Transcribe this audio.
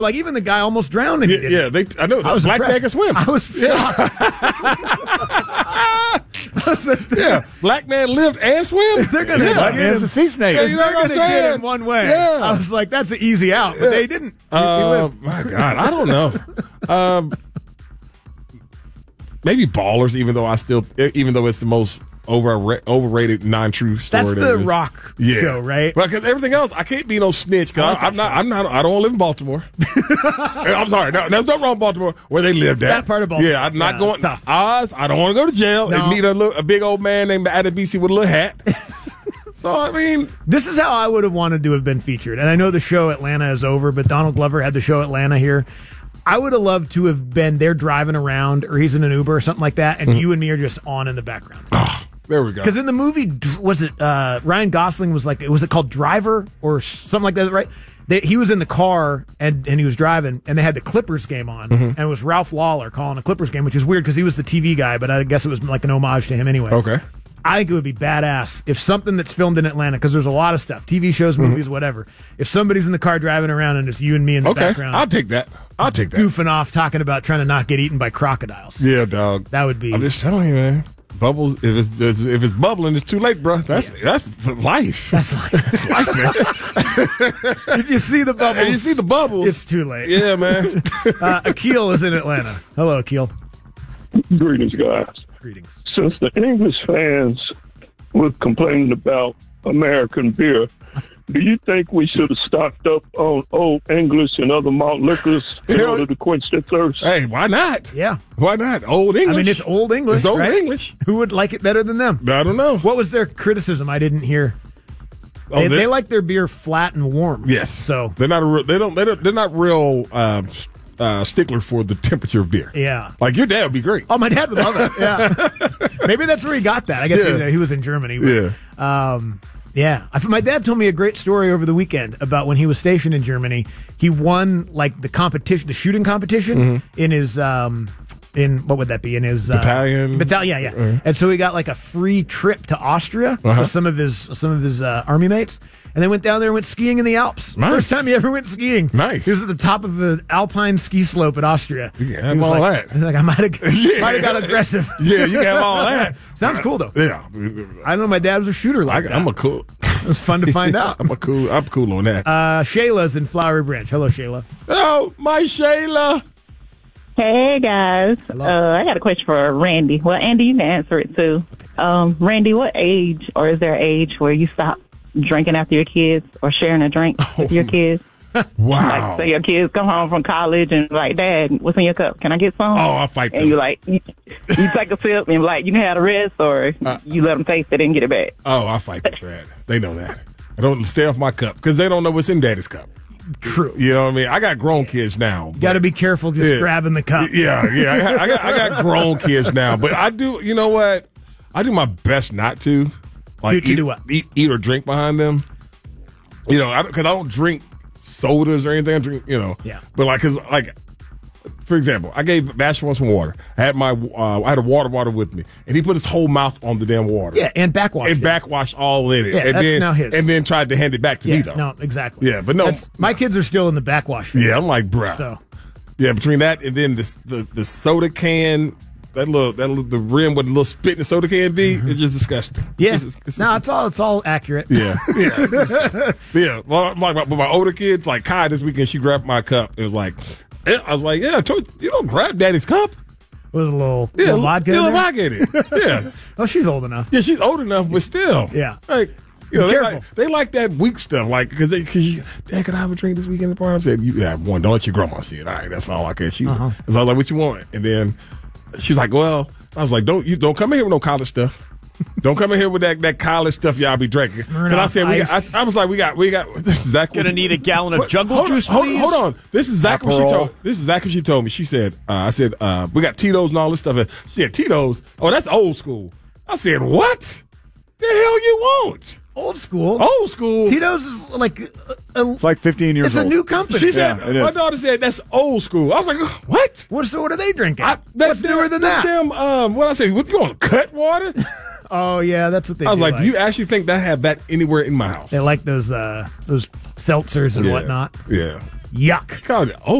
Like, even the guy almost drowned. And I know. I was Black man can swim. I was shocked. Black man lived and swim. They're going to Black man's a sea snake. Yeah, you know They're what going I'm to get saying? him one way. Yeah. I was like, that's an easy out, but they didn't. He lived. My God, I don't know. Maybe Ballers, even though it's the most overrated non-true story. That's the Rock show, right? Well, because everything else, I can't be no snitch. Cause I don't want to live in Baltimore. I'm sorry. No, there's no wrong in Baltimore where they lived at. That part of Baltimore. Yeah, I'm not going. Tough. Oz, I don't want to go to jail and meet a big old man named Adebisi with a little hat. So, I mean, this is how I would have wanted to have been featured. And I know the show Atlanta is over, but Donald Glover had the show Atlanta here. I would have loved to have been there driving around, or he's in an Uber or something like that, and you and me are just on in the background. Oh, there we go. Because in the movie, was it Ryan Gosling was it called Driver or something like that, right? He was in the car and he was driving, and they had the Clippers game on, and it was Ralph Lawler calling a Clippers game, which is weird because he was the TV guy, but I guess it was like an homage to him anyway. Okay. I think it would be badass if something that's filmed in Atlanta, because there's a lot of stuff, TV shows, movies, whatever. If somebody's in the car driving around and it's you and me in the background. I'll take that. Goofing off, talking about trying to not get eaten by crocodiles. Yeah, dog. That would be. I'm just telling you, man. Bubbles. If it's bubbling, it's too late, bro. That's life. That's life. That's life, man. If you see the bubbles, it's too late. Yeah, man. Akil is in Atlanta. Hello, Akil. Greetings, guys. Greetings. Since the English fans were complaining about American beer, do you think we should have stocked up on Old English and other malt liquors in order to quench their thirst? Hey, why not? Yeah. Why not? Old English. I mean, it's Old English. It's Old right? English. Who would like it better than them? I don't know. What was their criticism? I didn't hear. They like their beer flat and warm. Yes. So they're not they're not real stickler for the temperature of beer. Yeah. Like your dad would be great. Oh, my dad would love it. Yeah. Maybe that's where he got that. I guess he was in Germany. But, yeah. My dad told me a great story over the weekend about when he was stationed in Germany. He won like the shooting competition in his in what would that be in his battalion? Battalion, yeah. And so he got like a free trip to Austria with some of his army mates. And they went down there and went skiing in the Alps. Nice. First time he ever went skiing. Nice. He was at the top of an alpine ski slope in Austria. You can have all that. He's like, I might have got aggressive. Yeah, you can have all that. Sounds cool though. Yeah. I know my dad was a shooter like that. I'm a cool. It was fun to find out. I'm cool on that. Shayla's in Flowery Branch. Hello, Shayla. Oh, my Shayla. Hey, guys. I got a question for Randy. Well, Andy, you can answer it, too. Randy, what age, or is there an age where you stop drinking after your kids or sharing a drink with your kids? Wow. Like, so your kids come home from college and like, Dad, what's in your cup? Can I get some? Oh, I'll fight them. And you like, you take a sip and like, you can have the rest, or you let them taste it and get it back. Oh, I'll fight them for that. They know that. I don't stay off my cup because they don't know what's in Daddy's cup. True. You know what I mean? I got grown kids now. Got to be careful just grabbing the cup. Yeah. I got grown kids now, but I do. You know what? I do my best not to. Like do what? Eat or drink behind them. You know, because I don't drink sodas or anything. I drink, Yeah. But for example, I gave Bashful some water. I had I had a water bottle with me, and he put his whole mouth on the damn water. Yeah, and backwash. And backwash all in it. Yeah, and that's then, now his. And then tried to hand it back to me, though. No, exactly. Yeah, but no. My kids are still in the backwash phase. Yeah, I'm like, bruh. So. Yeah, between that and then the soda can, the rim with the little spit in the soda can be, it's just disgusting. Yeah. It's all accurate. Yeah. Yeah. It's disgusting. Yeah. Well, my older kids, like Kai this weekend, she grabbed my cup. It was like, I was like, yeah, I told you don't grab Daddy's cup. Was a little vodka in there? Vodka in it. Yeah. Oh, she's old enough. Yeah, she's old enough, but still. Yeah. Like, they like that weak stuff. Like, because Dad, can I have a drink this weekend at the party? I said, you have one. Don't let your grandma see it. All right, that's all I can. So I was like, what you want? And then she's like, well, I was like, don't come in here with no college stuff. Don't come in here with that college stuff y'all be drinking. Because I said, I was like, we got. This is exactly. Gonna need a gallon of jungle juice, please. Hold on. This is exactly what she told me. She said, I said, we got Tito's and all this stuff. She said, Tito's. Oh, that's old school. I said, what? The hell you want? Old school. Tito's is like it's like 15 years old. It's a new company. She said, my daughter said that's old school. I was like, what? What are they drinking? What's newer than that? What I say? What you want? Cut water? Oh yeah, that's what they. I was like, do you actually think that I have that anywhere in my house? They like those seltzers and whatnot. Yeah. Yuck. She called it